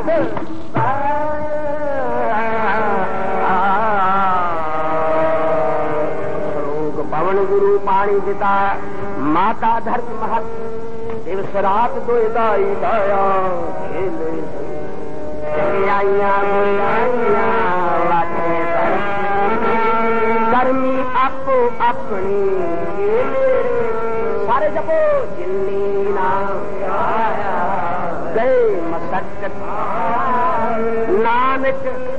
पवन गुरु पानी पिता माता धरती महत दिवस रात दो दाई दाया खेले गर्मी आपो अपनी सारे जपो जिन्नी नाम गए मसक्कत नानक